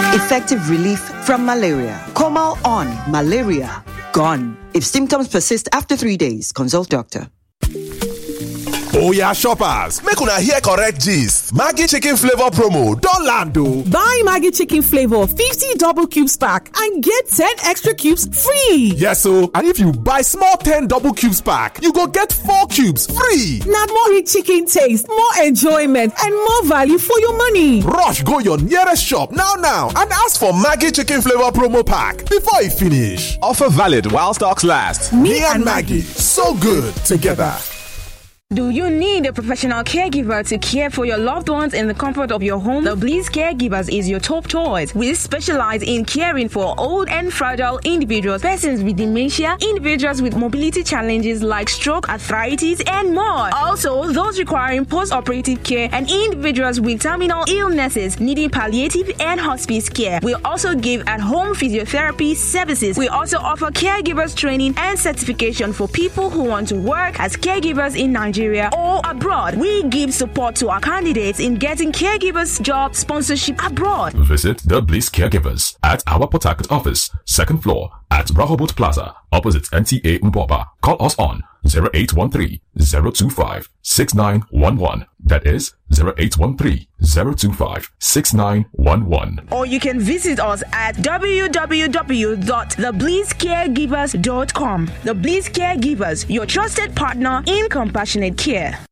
Effective relief from malaria. Comal on. Malaria gone. If symptoms persist after 3 days, consult doctor. Oya shoppers, make una hear correct gist. Maggi chicken flavor promo don land o. Buy Maggi chicken flavor 50 double cubes pack and get 10 extra cubes free. Yes o, and if you buy small 10 double cubes pack, you go get 4 cubes free. Na more rich chicken taste, more enjoyment and more value for your money. Rush go your nearest shop now and ask for Maggi chicken flavor promo pack before e finish. Offer valid while stocks last. Me and Maggi, so good together. Do you need a professional caregiver to care for your loved ones in the comfort of your home? The Bliss Caregivers is your top choice. We specialize in caring for old and fragile individuals, persons with dementia, individuals with mobility challenges like stroke, arthritis, and more. Also, those requiring post-operative care and individuals with terminal illnesses needing palliative and hospice care. We also give at-home physiotherapy services. We also offer caregivers training and certification for people who want to work as caregivers in Nigeria or abroad. We give support to our candidates in getting caregivers job sponsorship abroad. Visit the Bliss Caregivers at our Port Harcourt office, 2nd floor at Rehoboth Plaza, opposite NTA Mpopa. Call us on 0813-025-6911. That is 0813-025-6911. Or you can visit us at www.thebleescaregivers.com. The Bliss Caregivers, your trusted partner in compassionate care.